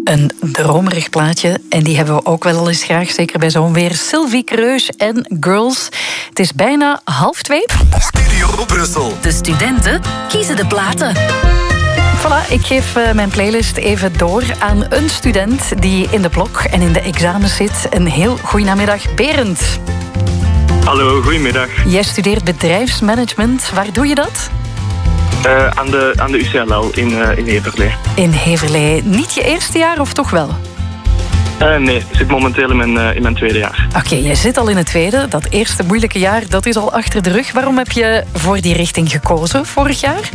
Een dromerig plaatje. En die hebben we ook wel eens graag, zeker bij zo'n weer. Sylvie Kreus en Girls. Het is bijna 1:30. Studio Brussel. De studenten kiezen de platen. Voilà, ik geef mijn playlist even door aan een student die in de blok en in de examens zit. Een heel goeie namiddag, Berend. Hallo, goedemiddag. Jij studeert bedrijfsmanagement. Waar doe je dat? Aan de UCLL in Heverlee. In Heverlee. Niet je eerste jaar of toch wel? Nee, ik zit momenteel in mijn tweede jaar. Oké, jij zit al in het tweede. Dat eerste moeilijke jaar, dat is al achter de rug. Waarom heb je voor die richting gekozen vorig jaar?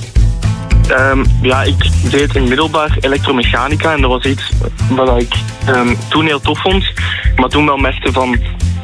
Ik deed in middelbaar elektromechanica en dat was iets wat ik toen heel tof vond. Maar toen wel merkte van,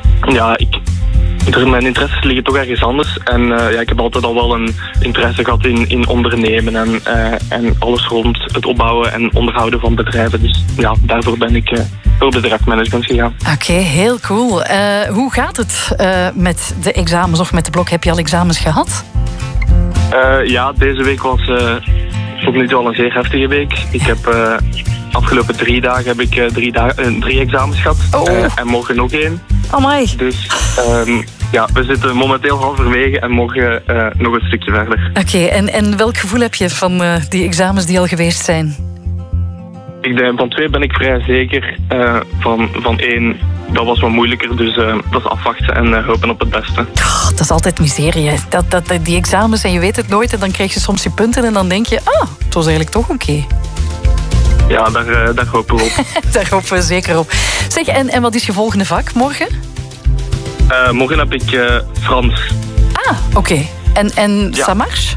mijn interesses liggen toch ergens anders. En ik heb altijd al wel een interesse gehad in ondernemen en alles rond het opbouwen en onderhouden van bedrijven. Dus ja, daarvoor ben ik voor bedrijfsmanagement gegaan. Oké, heel cool. Hoe gaat het met de examens of met de blok? Heb je al examens gehad? Deze week was tot nu toe al een zeer heftige week. Ik heb afgelopen 3 dagen heb ik 3 examens gehad. En morgen nog 1. Amai. Dus we zitten momenteel halverwege en morgen nog een stukje verder. Oké, en welk gevoel heb je van die examens die al geweest zijn? Van 2 ben ik vrij zeker. Van 1, dat was wat moeilijker. Dus dat is afwachten en hopen op het beste. Oh, dat is altijd miserie. Die examens en je weet het nooit. En dan krijg je soms je punten en dan denk je... het was eigenlijk toch oké. Ja, daar hopen we op. Daar hopen we zeker op. Zeg, en wat is je volgende vak morgen? Morgen heb ik Frans. Oké. En ça marche?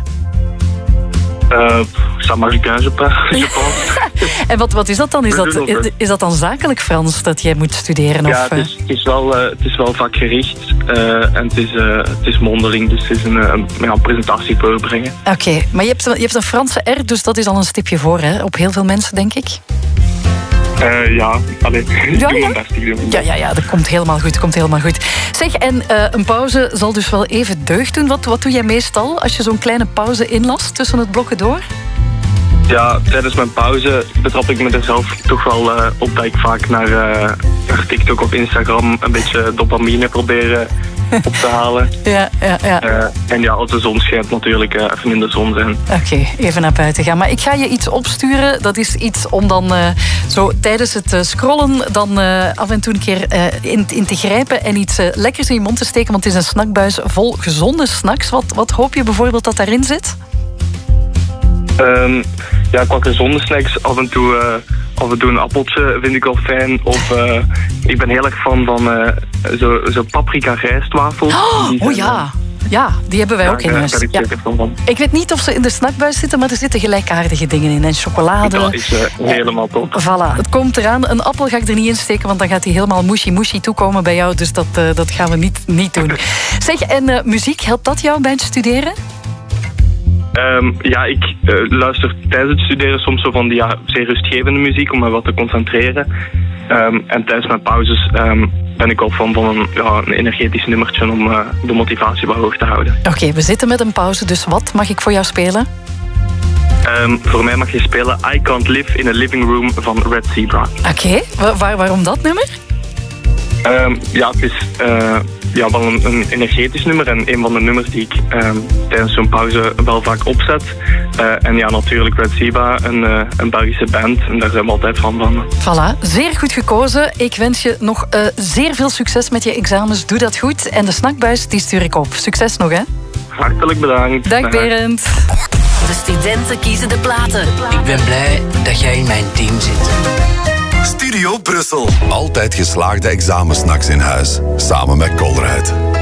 Ça marche bien, je pense. En wat is dat dan? Is dat dan zakelijk Frans dat jij moet studeren? Ja, het is wel vakgericht en het is mondeling, dus het is een presentatie voorbrengen. Oké, maar je hebt een Franse R, dus dat is al een stipje voor, hè? Op heel veel mensen, denk ik. Ja, dat komt helemaal goed. Zeg, en een pauze zal dus wel even deugd doen. Wat doe jij meestal als je zo'n kleine pauze inlast tussen het blokken door? Ja, tijdens mijn pauze betrap ik me er zelf toch wel op dat ik vaak naar TikTok of Instagram een beetje dopamine proberen op te halen. Ja. En als de zon schijnt natuurlijk even in de zon zijn. Oké, even naar buiten gaan. Maar ik ga je iets opsturen. Dat is iets om dan zo tijdens het scrollen dan af en toe een keer in te grijpen en iets lekkers in je mond te steken. Want het is een snackbuis vol gezonde snacks. Wat hoop je bijvoorbeeld dat daarin zit? Qua gezonde snacks af en toe een appeltje vind ik wel fijn. Of ik ben heel erg fan van zo paprika rijstwafels. Ja, die hebben wij ook in huis. Ik weet niet of ze in de snackbuis zitten, maar er zitten gelijkaardige dingen in. En chocolade. Dat is helemaal top. Voilà, het komt eraan. Een appel ga ik er niet in steken, want dan gaat hij helemaal mushy toekomen bij jou. Dus dat gaan we niet doen. Zeg, en muziek, helpt dat jou bij het studeren? Ik luister tijdens het studeren soms zo van die zeer rustgevende muziek om me wat te concentreren. En tijdens mijn pauzes ben ik al van een energetisch nummertje om de motivatie wat hoog te houden. Oké, we zitten met een pauze, dus wat mag ik voor jou spelen? Voor mij mag je spelen I Can't Live in a Living Room van Red Zebra. Oké, waarom dat nummer? Het is wel een energetisch nummer en een van de nummers die ik tijdens zo'n pauze wel vaak opzet. En natuurlijk Red Zebra, een Belgische band en daar zijn we altijd van. Voilà, zeer goed gekozen. Ik wens je nog zeer veel succes met je examens. Doe dat goed en de snackbuis die stuur ik op. Succes nog, hè? Hartelijk bedankt. Dag Berend. De studenten kiezen de platen. Ik ben blij dat jij in mijn team zit. Studio Brussel. Altijd geslaagde examensnacks in huis. Samen met Colruyt.